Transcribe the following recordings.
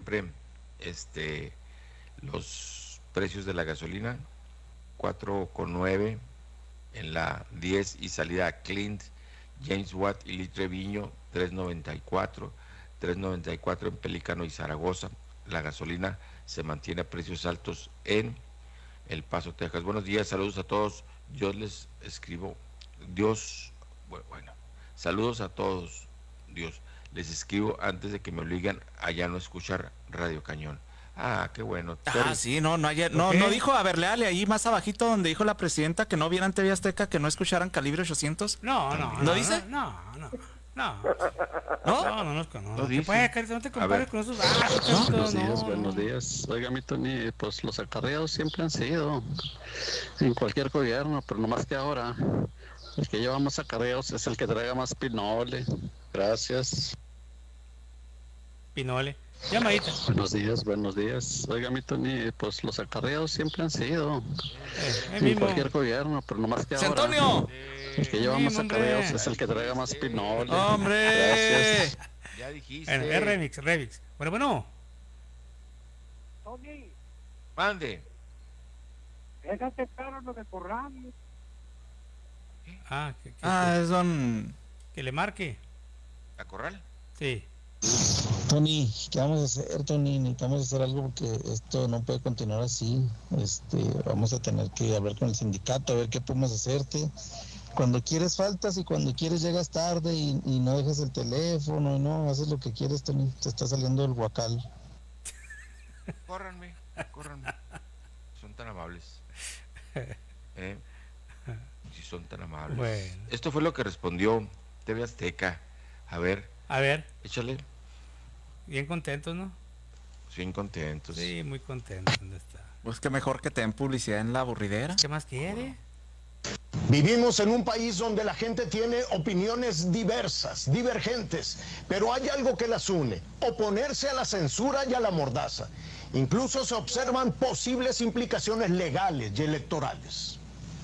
siempre, los precios de la gasolina, 4,9 en la 10 y salida a Clint, James Watt y Lee Treviño, 3.94 en Pelícano y Zaragoza. La gasolina se mantiene a precios altos en El Paso, Texas. Buenos días, saludos a todos. Yo les escribo, bueno, saludos a todos, Dios. Les escribo antes de que me obliguen a ya no escuchar Radio Cañón. Ah, qué bueno. Sí, no dijo, a ver, léale ahí más abajito donde dijo la presidenta que no vieran TV Azteca, que no escucharan Calibre 800. ¿No dice? No. ¿No? No dice. Pues, no te compares con esos Buenos días. Oiga, mi Tony, pues los acarreados siempre han sido en cualquier gobierno, pero no más que ahora. El que lleva más acarreados es el que traiga más pinole. Gracias. Pinole. Llamadita. Buenos días. Oiga, mi Tony, pues los acarreados siempre han sido en mismo. cualquier gobierno, pero no más que ahora. ¡Antonio! El que lleva más acarreados es el que traiga más pinole. ¡Hombre! Gracias. Ya dijiste. Bueno, es remix. Bueno. Tony, Mande. déjate claro lo de Corral. Es don... Que le marque. ¿A Corral? Sí. Tony, ¿qué vamos a hacer, Tony? Necesitamos hacer algo porque esto no puede continuar así. Vamos a tener que hablar con el sindicato, a ver qué podemos hacerte. Cuando quieres faltas y cuando quieres llegas tarde y no dejas el teléfono y no haces lo que quieres, Tony. Te está saliendo el guacal. Córranme. Son tan amables. Si son tan amables. Bueno. Esto fue lo que respondió TV Azteca. A ver, échale. Bien contentos, ¿no? Bien contentos. Sí, muy contentos. ¿Dónde está? Pues que mejor que te den publicidad en la aburridera. ¿Qué más quiere? Vivimos en un país donde la gente tiene opiniones diversas, divergentes, pero hay algo que las une: oponerse a la censura y a la mordaza. Incluso se observan posibles implicaciones legales y electorales.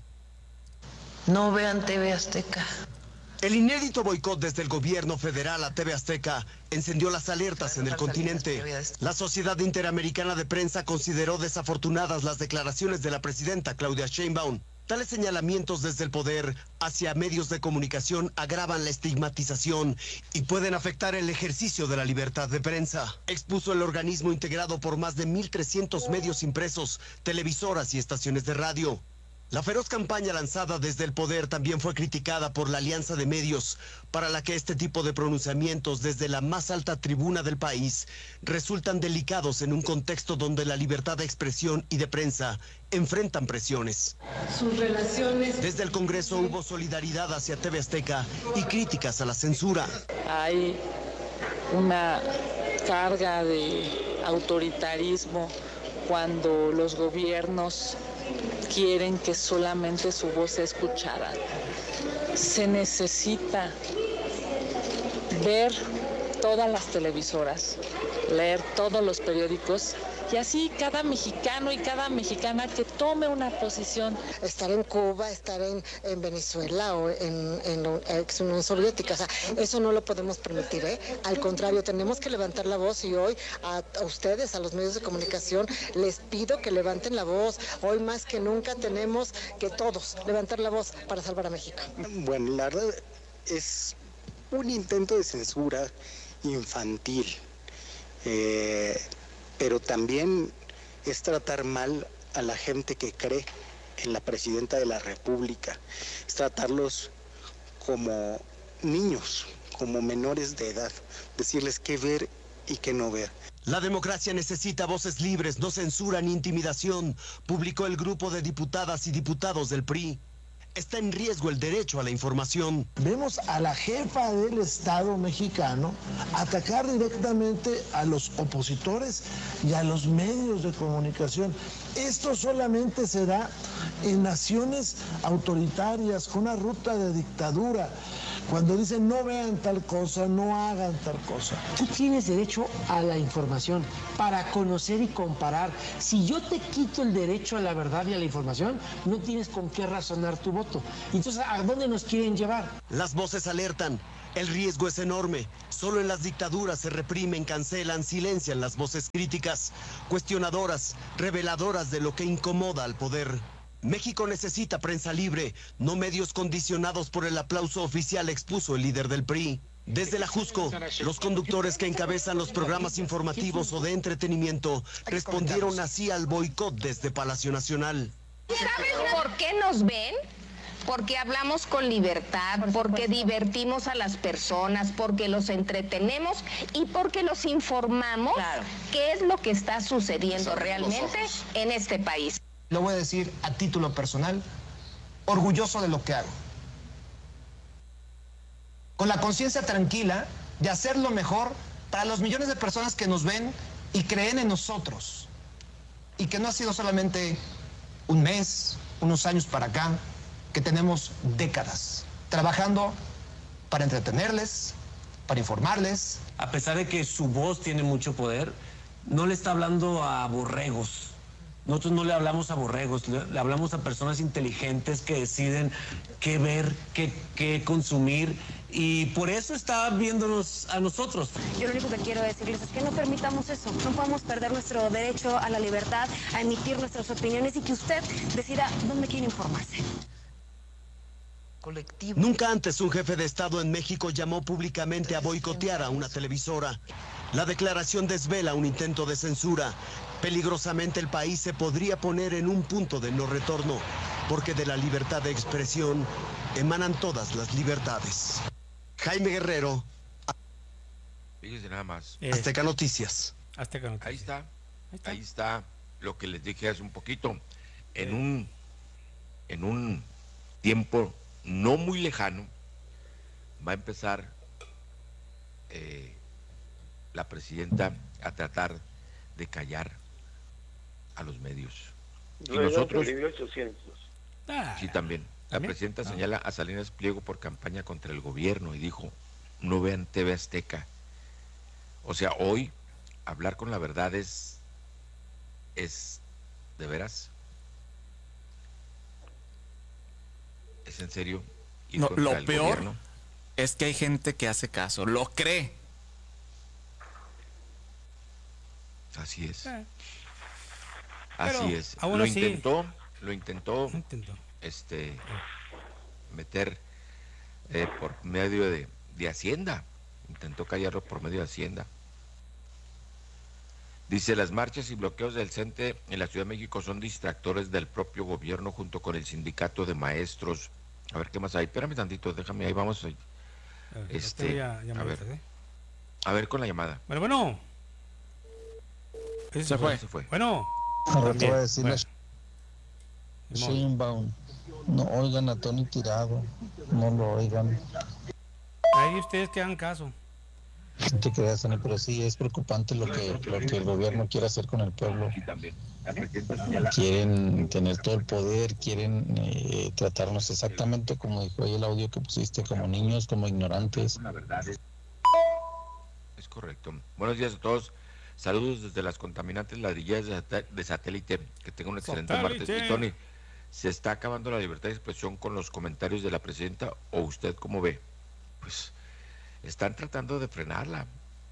No vean TV Azteca. El inédito boicot desde el gobierno federal a TV Azteca encendió las alertas en el continente. La Sociedad Interamericana de Prensa consideró desafortunadas las declaraciones de la presidenta Claudia Sheinbaum. Tales señalamientos desde el poder hacia medios de comunicación agravan la estigmatización y pueden afectar el ejercicio de la libertad de prensa, expuso el organismo integrado por más de 1.300 medios impresos, televisoras y estaciones de radio. La feroz campaña lanzada desde el poder también fue criticada por la Alianza de Medios, para la que este tipo de pronunciamientos desde la más alta tribuna del país resultan delicados en un contexto donde la libertad de expresión y de prensa enfrentan presiones. Sus relaciones... Desde el Congreso hubo solidaridad hacia TV Azteca y críticas a la censura. Hay una carga de autoritarismo cuando los gobiernos quieren que solamente su voz sea escuchada. Se necesita ver todas las televisoras, leer todos los periódicos y así cada mexicano y cada mexicana que tome una posición. Estar en Cuba, estar en Venezuela o en la ex Unión Soviética, o sea, eso no lo podemos permitir, ¿eh? Al contrario, tenemos que levantar la voz y hoy a ustedes, a los medios de comunicación, les pido que levanten la voz. Hoy más que nunca tenemos que todos levantar la voz para salvar a México. Bueno, la verdad es un intento de censura infantil. Pero también es tratar mal a la gente que cree en la presidenta de la República, es tratarlos como niños, como menores de edad, decirles qué ver y qué no ver. La democracia necesita voces libres, no censura ni intimidación, publicó el grupo de diputadas y diputados del PRI. Está en riesgo el derecho a la información. Vemos a la jefa del Estado mexicano atacar directamente a los opositores y a los medios de comunicación. Esto solamente se da en naciones autoritarias, con una ruta de dictadura. Cuando dicen no vean tal cosa, no hagan tal cosa. Tú tienes derecho a la información para conocer y comparar. Si yo te quito el derecho a la verdad y a la información, no tienes con qué razonar tu voto. Entonces, ¿a dónde nos quieren llevar? Las voces alertan. El riesgo es enorme. Solo en las dictaduras se reprimen, cancelan, silencian las voces críticas, cuestionadoras, reveladoras de lo que incomoda al poder. México necesita prensa libre, no medios condicionados por el aplauso oficial, expuso el líder del PRI. Desde la Jusco, los conductores que encabezan los programas informativos o de entretenimiento respondieron así al boicot desde Palacio Nacional. ¿Sabes por qué nos ven? Porque hablamos con libertad, porque divertimos a las personas, porque los entretenemos y porque los informamos qué es lo que está sucediendo realmente en este país. Lo voy a decir a título personal, orgulloso de lo que hago. Con la conciencia tranquila de hacer lo mejor para los millones de personas que nos ven y creen en nosotros. Y que no ha sido solamente un mes, unos años para acá, que tenemos décadas trabajando para entretenerles, para informarles. A pesar de que su voz tiene mucho poder, no le está hablando a borregos. Nosotros no le hablamos a borregos, le hablamos a personas inteligentes que deciden qué ver, qué consumir, y por eso está viéndonos a nosotros. Yo lo único que quiero decirles es que no permitamos eso, no podemos perder nuestro derecho a la libertad, a emitir nuestras opiniones y que usted decida dónde quiere informarse. Colectivo. Nunca antes un jefe de Estado en México llamó públicamente a boicotear a una televisora. La declaración desvela un intento de censura. Peligrosamente el país se podría poner en un punto de no retorno, porque de la libertad de expresión emanan todas las libertades. Jaime Guerrero. Fíjese nada más. Azteca Noticias. Azteca Noticias. Ahí está lo que les dije hace un poquito. En un tiempo no muy lejano va a empezar la presidenta a tratar de callar a los medios. Y nosotros... Sí, también. La presidenta señala a Salinas Pliego por campaña contra el gobierno y dijo, no vean TV Azteca. O sea, hoy hablar con la verdad es de veras. ¿Es en serio? No, lo peor es que hay gente que hace caso, lo cree. Así es. Pero, así es. Lo intentó meter por medio de Hacienda. Intentó callarlo por medio de Hacienda. Dice, las marchas y bloqueos del CENTE en la Ciudad de México son distractores del propio gobierno junto con el sindicato de maestros. A ver, ¿qué más hay? Espérame tantito, déjame, ahí vamos. A ver con la llamada. Bueno. Se fue. Bueno. Ahora te voy a decir Sheinbaum. No oigan a Tony Tirado. No lo oigan. Ahí ustedes que hagan caso. No te creas, Tony, pero sí es preocupante lo que el gobierno quiere hacer con el pueblo. Quieren tener todo el poder, quieren tratarnos exactamente como dijo ahí el audio que pusiste, como niños, como ignorantes. Es correcto. Buenos días a todos. Saludos desde las contaminantes ladrilleras de satélite. Que tengan un excelente martes. Y Tony, ¿se está acabando la libertad de expresión con los comentarios de la presidenta o usted cómo ve? Pues están tratando de frenarla.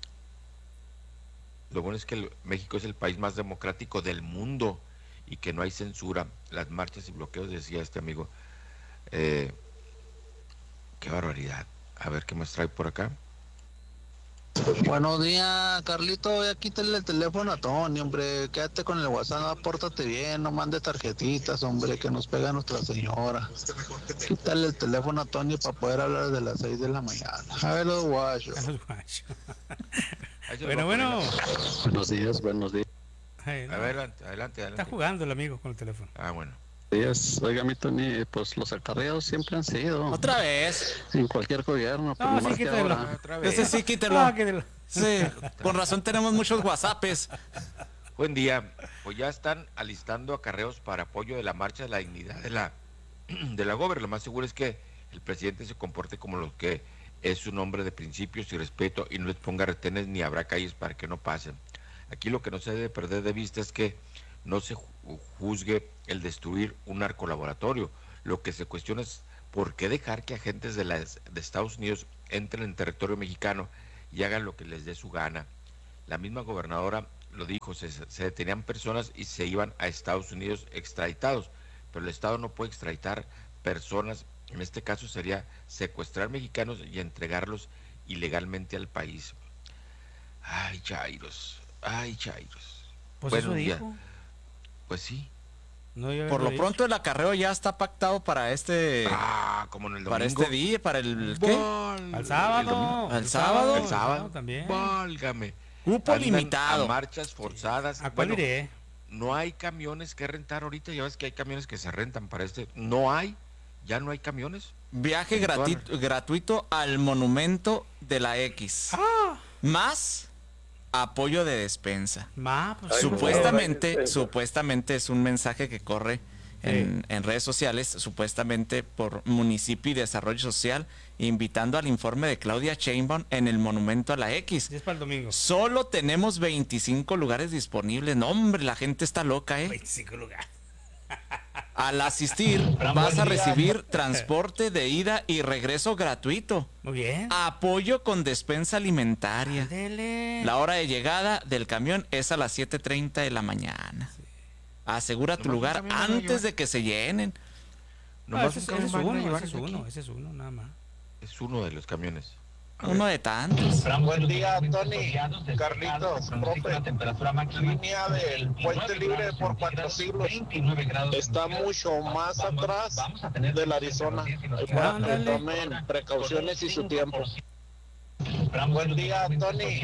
Lo bueno es que México es el país más democrático del mundo y que no hay censura. Las marchas y bloqueos, decía este amigo. Qué barbaridad. A ver qué más trae por acá. Buenos días, Carlito. Ya quítale el teléfono a Tony, hombre. Quédate con el WhatsApp, pórtate bien, no mandes tarjetitas, hombre, que nos pega Nuestra Señora. Quítale el teléfono a Tony para poder hablar desde las 6 de la mañana. A ver los guachos. Bueno. Buenos días. Adelante. Está jugando el amigo con el teléfono. Bueno. Días. Oiga, mi Tony, pues los acarreados siempre han sido. ¿Otra vez? En cualquier gobierno, pero No, nomás sí, que ahora. Ese sí, quítelo. Sí, con razón tenemos muchos WhatsAppes. Buen día. Pues ya están alistando acarreos para apoyo de la marcha de la dignidad de la Gober. Lo más seguro es que el presidente se comporte como lo que es un hombre de principios y respeto y no les ponga retenes ni habrá calles para que no pasen. Aquí lo que no se debe perder de vista es que no se juzgue el destruir un narcolaboratorio. Lo que se cuestiona es por qué dejar que agentes de Estados Unidos entren en territorio mexicano y hagan lo que les dé su gana. La misma gobernadora lo dijo, se detenían personas y se iban a Estados Unidos extraditados, pero el Estado no puede extraditar personas, en este caso sería secuestrar mexicanos y entregarlos ilegalmente al país. Ay, chairos. Pues bueno, eso dijo. Pues sí. No, por lo pronto el acarreo ya está pactado para como en el domingo. Para este día, para el ¿qué? Al sábado. ¿Al sábado? El sábado también. Válgame. Cupo Andan limitado. A marchas forzadas. ¿A cuál iré? No hay camiones que rentar ahorita. Ya ves que hay camiones que se rentan para ya no hay camiones. Viaje gratuito al monumento de la X. Más apoyo de despensa. Pues, Supuestamente es un mensaje que corre en redes sociales, supuestamente por Municipio y Desarrollo Social, invitando al informe de Claudia Sheinbaum en el monumento a la X. Es para el domingo. Solo tenemos 25 lugares disponibles. No, hombre, la gente está loca, 25 lugares. Al asistir vas a recibir transporte de ida y regreso gratuito. Muy bien. Apoyo con despensa alimentaria. Dele. La hora de llegada del camión es a las 7:30 de la mañana. Asegura tu lugar antes de que se llenen. Ese es uno, nada más. Es uno de los camiones. Uno de tantos. Buen día, Tony, Carlitos, profe. Línea del Puente Libre por 4 siglos está mucho más atrás del Arizona. Para que tomen precauciones y su tiempo. Buen día, Tony.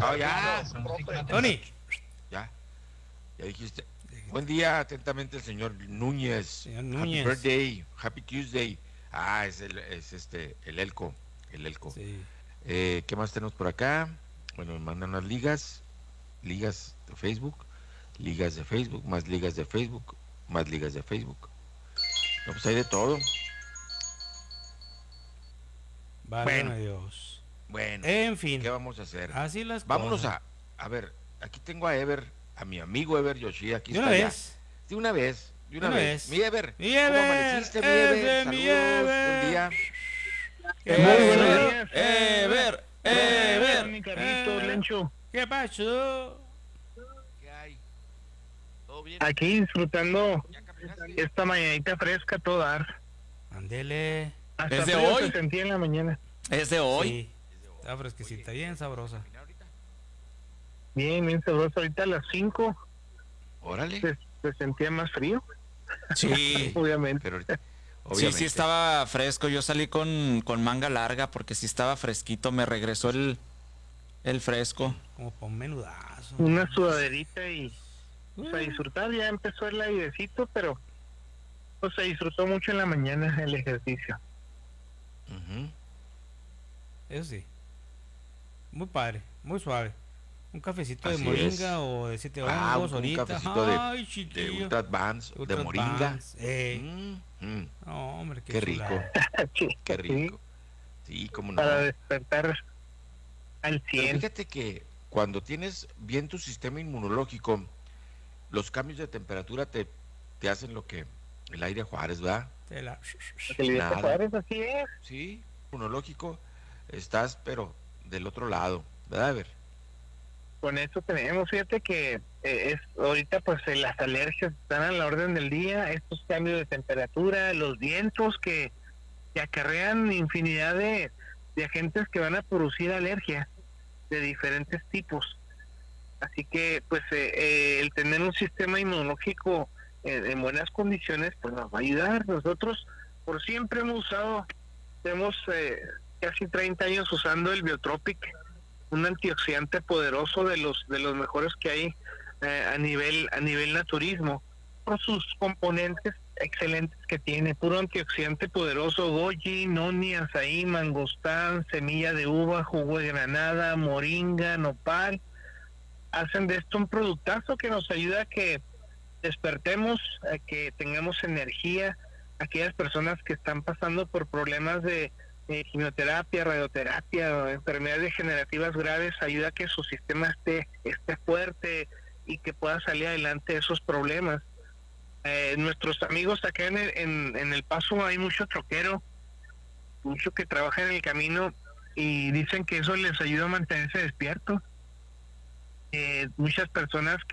Tony. Ya dijiste. Buen día, atentamente el señor Núñez. Happy birthday, happy Tuesday. Es el Elco. Sí. ¿Qué más tenemos por acá? Bueno, me mandan unas ligas de Facebook, más ligas de Facebook. No, pues hay de todo. Válgame Dios. Bueno, en fin. ¿Qué vamos a hacer? Así las Vámonos cosas. a ver, aquí tengo a Ever, a mi amigo Ever Yoshida, aquí ¿De está una ya. vez? De una vez. Mi Ever. Mi ¿Cómo Ever. amaneciste, mi Ever? Mi Saludos, Ever. buen día. Ever. Mi Carlitos, Lencho. ¿Qué pasó? ¿Qué hay? ¿Todo bien? Aquí disfrutando esta mañanita fresca a todo dar. Ándele. Hasta ¿Es de frío hoy? se sentía en la mañana. ¿Es de hoy? Sí. Está fresquecita, bien sabrosa. Bien sabroso. Ahorita a las 5 Órale. se sentía más frío. Sí. Obviamente. Pero Sí, estaba fresco. Yo salí con manga larga porque sí estaba fresquito. Me regresó el fresco. Como para un menudazo. Una sudaderita y a disfrutar. Ya empezó el airecito, pero se disfrutó mucho en la mañana el ejercicio. Eso sí. Muy padre, muy suave. Un cafecito Así de moringa es. o de 7 hongos un ahorita. cafecito Ay, de chiquillo. Ultra Advance, de moringa. Advance, No, hombre, Qué rico. Sí, Qué rico. Sí, cómo no. para despertar al Pero 100. fíjate que cuando tienes bien tu sistema inmunológico, los cambios de temperatura te hacen lo que el aire Juárez, ¿verdad? El Juárez, así es. Sí, inmunológico, estás pero del otro lado, ¿verdad? A ver. Con eso tenemos, fíjate que ahorita pues las alergias están a la orden del día, estos cambios de temperatura, los vientos que acarrean infinidad de agentes que van a producir alergia de diferentes tipos. Así que pues el tener un sistema inmunológico en buenas condiciones pues nos va a ayudar. Nosotros por siempre tenemos casi 30 años usando el Biotropic, un antioxidante poderoso de los mejores que hay a nivel naturismo, por sus componentes excelentes que tiene, puro antioxidante poderoso: goji, noni, azaí, mangostán, semilla de uva, jugo de granada, moringa, nopal. Hacen de esto un productazo que nos ayuda a que despertemos, a que tengamos energía. Aquellas personas que están pasando por problemas de quimioterapia, radioterapia, enfermedades degenerativas graves, ayuda a que su sistema esté fuerte y que pueda salir adelante de esos problemas. Nuestros amigos acá en el Paso hay mucho troquero, mucho que trabaja en el camino y dicen que eso les ayuda a mantenerse despiertos. Muchas personas